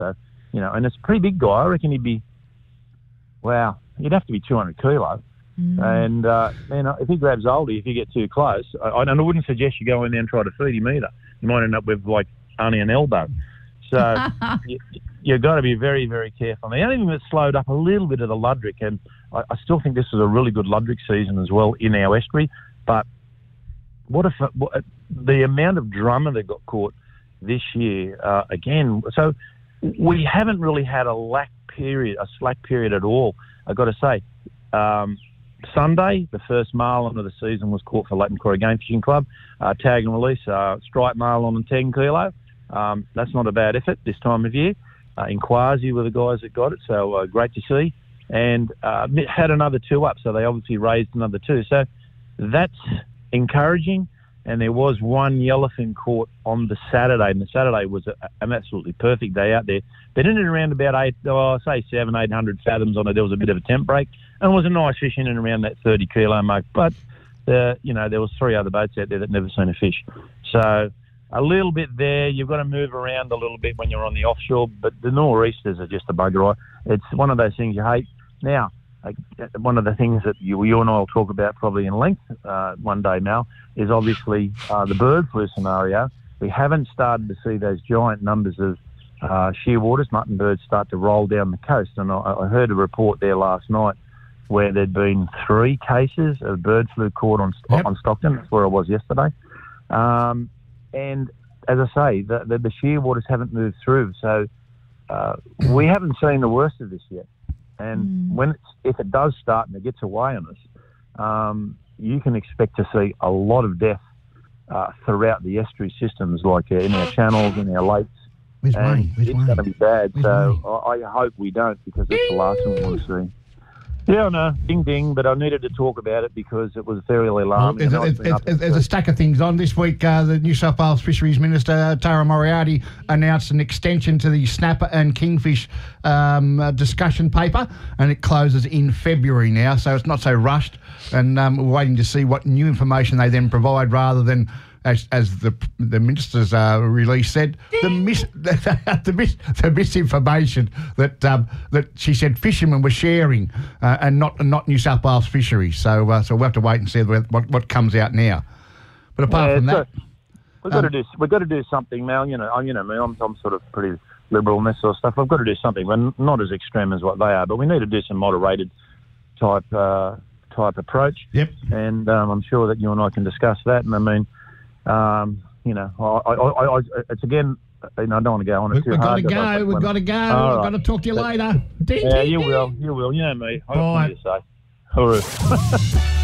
So, and it's a pretty big guy. I reckon he'd have to be 200 kilo. And, if he grabs Oldie, if you get too close, I wouldn't suggest you go in there and try to feed him either. You might end up with, only an elbow. So you've got to be very, very careful. The only thing that slowed up a little bit of the Ludrick, and I still think this was a really good Ludrick season as well in our estuary, but the amount of drummer that got caught this year, again, so we haven't really had a slack period at all, I've got to say. Sunday, the first marlin of the season was caught for Leighton Quarry Game Fishing Club. Tag and release, striped marlin and 10 kilo. That's not a bad effort this time of year. In Quasi were the guys that got it, so great to see. And had another 2 up, so they obviously raised another 2. So that's encouraging. And there was one yellowfin caught on the Saturday, and the Saturday was an absolutely perfect day out there. They did it around about 800 fathoms on it. There was a bit of a temp break, and it was a nice fish in and around that 30 kilo mark. But, there was 3 other boats out there that never seen a fish. So a little bit there. You've got to move around a little bit when you're on the offshore, but the nor'easters are just a bugger. It's one of those things you hate. Now, one of the things that you and I will talk about probably in length one day, Mal, is obviously the bird flu scenario. We haven't started to see those giant numbers of shearwaters, mutton birds, start to roll down the coast. And I heard a report there last night where there'd been 3 cases of bird flu caught on Stockton. That's where I was yesterday. And as I say, the shearwaters haven't moved through. So we haven't seen the worst of this yet. And if it does start and it gets away on us, you can expect to see a lot of death throughout the estuary systems, like in our channels, in our lakes. It's going to be bad. I hope we don't, because that's the last thing we want to see. Yeah, no, ding, ding, but I needed to talk about it because it was fairly alarming. There's a stack of things on. This week, the New South Wales Fisheries Minister, Tara Moriarty, announced an extension to the snapper and kingfish discussion paper, and it closes in February now, so it's not so rushed, and we're waiting to see what new information they then provide, rather than, as the minister's release said, the misinformation that she said fishermen were sharing, and not New South Wales Fisheries. So we'll have to wait and see what comes out now. But apart from that, we've got to do something, Mal. I'm sort of pretty liberal in this sort of stuff. We've got to do something. We're not as extreme as what they are, but we need to do some moderated type approach. Yep. And I'm sure that you and I can discuss that. And I mean, it's again, I don't want to go on it too hard. We've got to go. I've got to talk to you later. You will. You know me. I got plenty to say. All right.